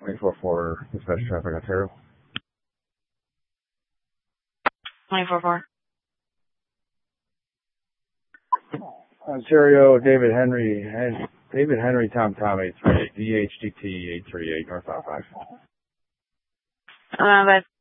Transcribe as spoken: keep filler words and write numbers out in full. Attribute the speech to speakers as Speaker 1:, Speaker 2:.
Speaker 1: twenty-four four, dispatch traffic, Ontario.
Speaker 2: twenty-four four.
Speaker 1: Ontario, David Henry, Hen- David Henry, Tom Tom eight three eight, D H D T eight three eight, North five five.
Speaker 2: Uh, but